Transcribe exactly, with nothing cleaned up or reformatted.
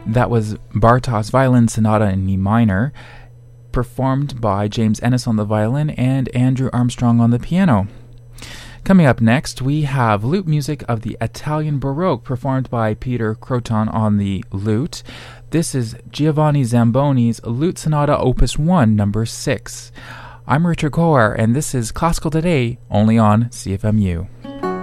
That was Bartok's Violin Sonata in E minor, performed by James Ennis on the violin and Andrew Armstrong on the piano. Coming up next, we have lute music of the Italian Baroque, performed by Peter Croton on the lute. This is Giovanni Zamboni's Lute Sonata Opus one, number six. I'm Richard Coher, and this is Classical Today, only on C F M U.